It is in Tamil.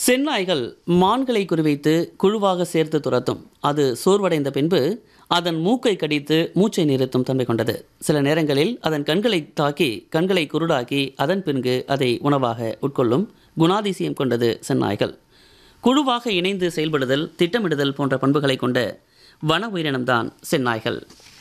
செந்நாய்கள் மான்களை குறிவைத்து குழுவாக சேர்த்து துரத்தும். அது சோர்வடைந்த பின்பு அதன் மூக்கை கடித்து மூச்சை நிறுத்தும் தன்மை கொண்டது. சில நேரங்களில் அதன் கண்களை தாக்கி கண்களை குருடாக்கி அதன் பின்பு அதை உணவாக உட்கொள்ளும் குணாதிசயம் கொண்டது செந்நாய்கள். குழுவாக இணைந்து செயல்படுதல், திட்டமிடுதல் போன்ற பண்புகளை கொண்ட வன உயிரினம்தான் செந்நாய்கள்.